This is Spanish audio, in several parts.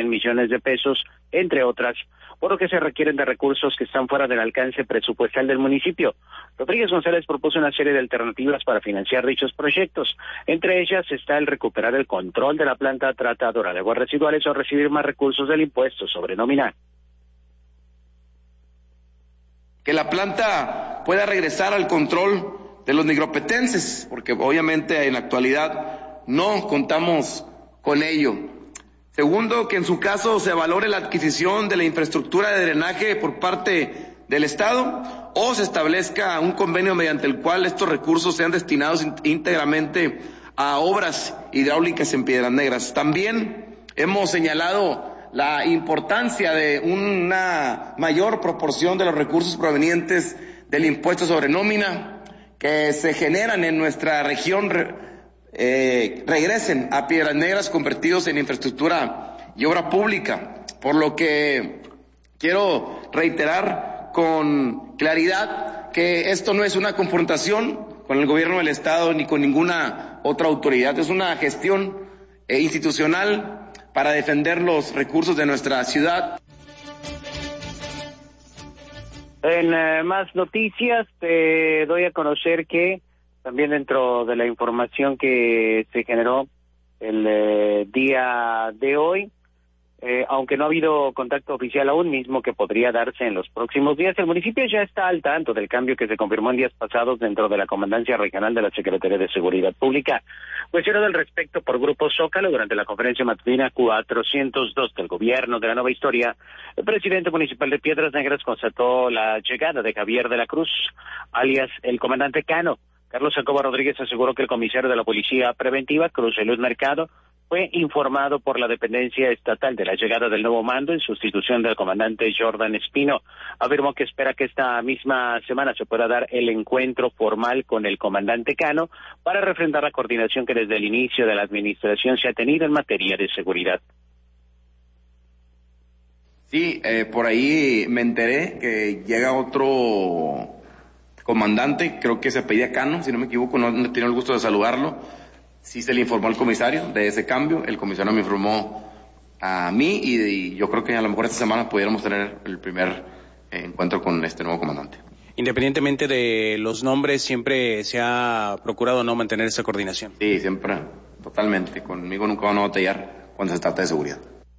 millones de pesos, entre otras, por lo que se requieren de recursos que están fuera del alcance presupuestal del municipio. Rodríguez González propuso una serie de alternativas para financiar dichos proyectos. Entre ellas está el recuperar el control de la planta tratadora de aguas residuales o recibir más recursos del impuesto sobre nómina. Que la planta pueda regresar al control de los nigropetenses, porque obviamente en la actualidad no contamos con ello. Segundo, que en su caso se valore la adquisición de la infraestructura de drenaje por parte del Estado o se establezca un convenio mediante el cual estos recursos sean destinados íntegramente a obras hidráulicas en Piedras Negras. También hemos señalado la importancia de una mayor proporción de los recursos provenientes del impuesto sobre nómina que se generan en nuestra región regresen a Piedras Negras convertidos en infraestructura y obra pública, por lo que quiero reiterar con claridad que esto no es una confrontación con el gobierno del Estado ni con ninguna otra autoridad, es una gestión institucional para defender los recursos de nuestra ciudad. En más noticias te doy a conocer que también dentro de la información que se generó el día de hoy, aunque no ha habido contacto oficial aún mismo que podría darse en los próximos días, el municipio ya está al tanto del cambio que se confirmó en días pasados dentro de la Comandancia Regional de la Secretaría de Seguridad Pública. Cuestionado al respecto por Grupo Zócalo durante la conferencia matutina 402 del Gobierno de la Nueva Historia, el presidente municipal de Piedras Negras constató la llegada de Javier de la Cruz, alias el comandante Cano. Carlos Jacobo Rodríguez aseguró que el comisario de la Policía Preventiva, Cruz de Luz Mercado, fue informado por la dependencia estatal de la llegada del nuevo mando en sustitución del comandante Jordan Espino. Afirmó que espera que esta misma semana se pueda dar el encuentro formal con el comandante Cano para refrendar la coordinación que desde el inicio de la administración se ha tenido en materia de seguridad. Sí, por ahí me enteré que llega otro comandante, creo que se apellida Cano, si no me equivoco, no he tenido el gusto de saludarlo. Sí se le informó al comisario de ese cambio, el comisario me informó a mí y yo creo que a lo mejor esta semana pudiéramos tener el primer encuentro con este nuevo comandante. Independientemente de los nombres, siempre se ha procurado no mantener esa coordinación. Sí, siempre, totalmente. Conmigo nunca van a batallar cuando se trata de seguridad.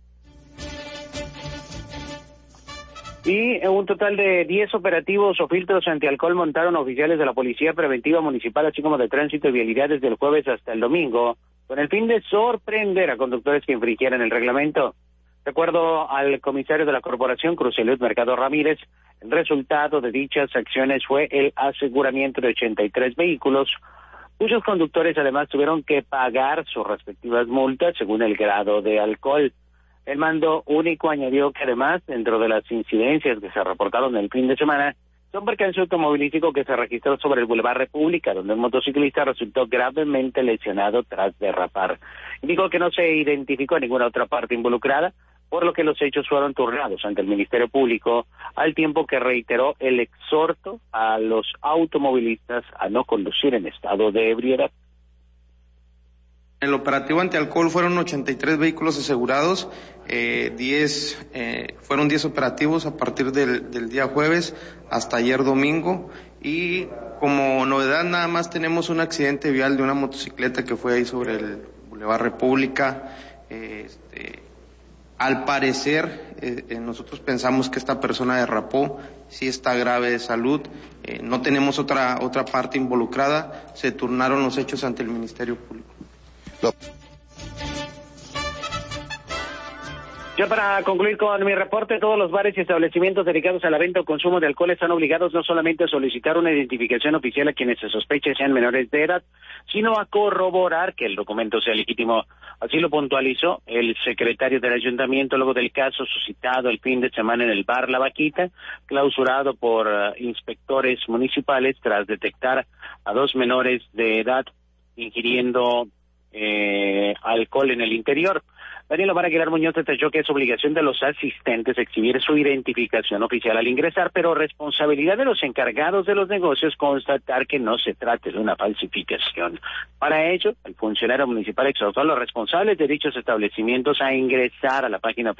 Y un total de 10 operativos o filtros antialcohol montaron oficiales de la Policía Preventiva Municipal, así como de Tránsito y Vialidad desde el jueves hasta el domingo, con el fin de sorprender a conductores que infringieran el reglamento. De acuerdo al comisario de la Corporación, Cruz de Luz Mercado Ramírez, el resultado de dichas acciones fue el aseguramiento de 83 vehículos, cuyos conductores además tuvieron que pagar sus respectivas multas según el grado de alcohol. El mando único añadió que además, dentro de las incidencias que se reportaron el fin de semana, son percance automovilístico que se registró sobre el Boulevard República, donde un motociclista resultó gravemente lesionado tras derrapar. Dijo que no se identificó a ninguna otra parte involucrada, por lo que los hechos fueron turnados ante el Ministerio Público, al tiempo que reiteró el exhorto a los automovilistas a no conducir en estado de ebriedad. En el operativo antialcohol fueron 83 vehículos asegurados, fueron 10 operativos a partir del día jueves hasta ayer domingo, y como novedad nada más tenemos un accidente vial de una motocicleta que fue ahí sobre el Boulevard República. Al parecer nosotros pensamos que esta persona derrapó, sí está grave de salud, no tenemos otra parte involucrada, se turnaron los hechos ante el Ministerio Público. Ya para concluir con mi reporte, todos los bares y establecimientos dedicados a la venta o consumo de alcohol están obligados no solamente a solicitar una identificación oficial a quienes se sospeche sean menores de edad, sino a corroborar que el documento sea legítimo. Así lo puntualizó el secretario del ayuntamiento luego del caso suscitado el fin de semana en el bar La Vaquita, clausurado por inspectores municipales tras detectar a 2 menores de edad ingiriendo alcohol en el interior. Daniel Omar Aguilar Muñoz detalló que es obligación de los asistentes exhibir su identificación oficial al ingresar, pero responsabilidad de los encargados de los negocios constatar que no se trate de una falsificación. Para ello, el funcionario municipal exhortó a los responsables de dichos establecimientos a ingresar a la página